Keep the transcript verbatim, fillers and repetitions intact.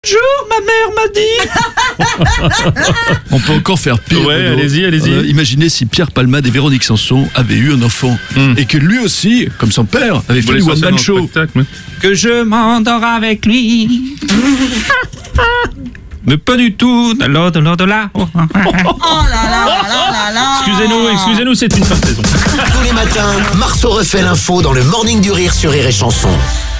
Bonjour, ma mère m'a dit. On peut encore faire pire. Ouais, Bruno. allez-y, allez-y. Euh, imaginez si Pierre Palmade et Véronique Sanson avaient eu un enfant Mm. et que lui aussi, comme son père, avait fait Vous le voulez one sortir man dans le show. spectacle, mais- Que je m'endors avec lui. Mais pas du tout. De là, de là, de là. Oh là là là là là. Excusez-nous, excusez-nous, c'est une fin de saison. Tous les matins, Marceau refait l'info dans le Morning du Rire sur Rire et Chanson.